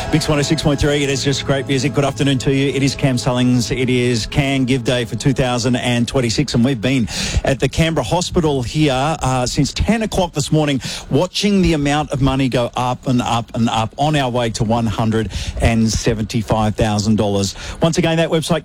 Mix 106.3, it is just great music. Good afternoon to you. It is Cam Sullings. It is Can Give Day for 2026, and we've been at the Canberra Hospital here since 10 o'clock this morning, watching the amount of money go up and up and up on our way to $175,000. Once again, that website,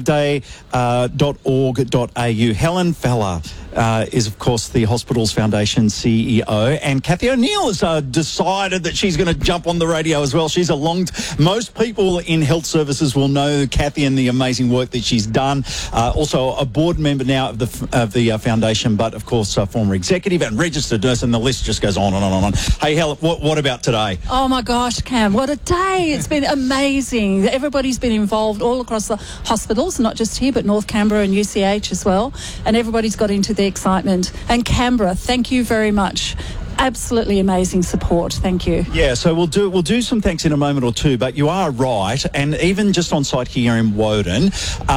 cangiveday.org.au. Helen Feller is, of course, the hospital's foundation CEO, and Kathy O'Neill has decided that she's going to jump on the radio as well. She's most people in health services will know Kathy and the amazing work that she's done. Also a board member now of the foundation, but of course a former executive and registered nurse, and the list just goes on and on and on. Hey, Helen, what about today? Oh my gosh, Cam, what a day. It's been amazing. Everybody's been involved all across the hospitals, not just here, but North Canberra and UCH as well. And everybody's got into the excitement. And Canberra, thank you very much. Absolutely amazing support. Thank you. Yeah, so we'll do some thanks in a moment or two, but you are right, and even just on site here in Woden,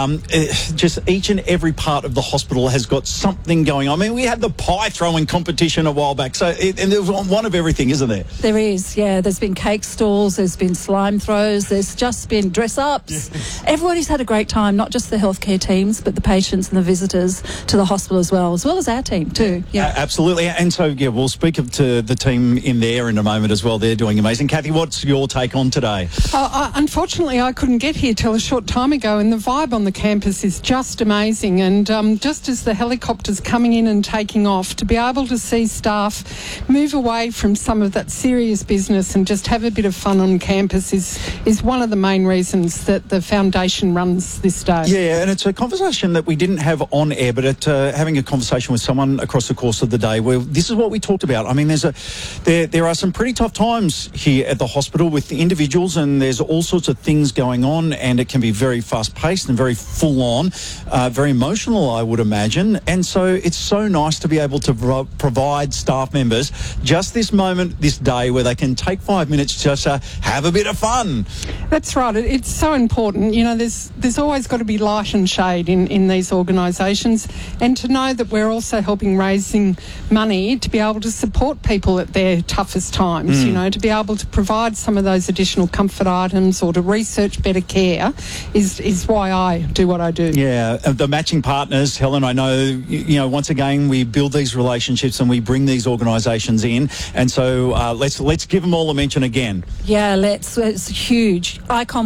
just each and every part of the hospital has got something going on. I mean, we had the pie throwing competition a while back, and there's one of everything, isn't there? There is, yeah. There's been cake stalls, there's been slime throws, there's just been dress-ups. Everybody's had a great time, not just the healthcare teams, but the patients and the visitors to the hospital as well as our team too. Yeah, absolutely. And so, yeah, we'll speak to the team in there in a moment as well. They're doing amazing. Kathy, what's your take on today? Unfortunately, I couldn't get here till a short time ago, and the vibe on the campus is just amazing. And just as the helicopter's coming in and taking off, to be able to see staff move away from some of that serious business and just have a bit of fun on campus is one of the main reasons that the foundation runs this day. Yeah, and it's a conversation that we didn't have on air, but having a conversation with someone across the course of the day, where this is what we talked about. I mean, there are some pretty tough times here at the hospital with the individuals, and there's all sorts of things going on, and it can be very fast-paced and very full-on, very emotional, I would imagine. And so it's so nice to be able to provide staff members just this moment, this day, where they can take 5 minutes just to have a bit of fun. That's right. It's so important. You know, there's always got to be light and shade in these organisations, and to know that we're also raising money to be able to support people at their toughest times, you know, to be able to provide some of those additional comfort items or to research better care is why I do what I do. Yeah, the matching partners, Helen, I know, you know, once again, we build these relationships and we bring these organisations in, and so let's give them all a mention again. Yeah, it's huge. Icon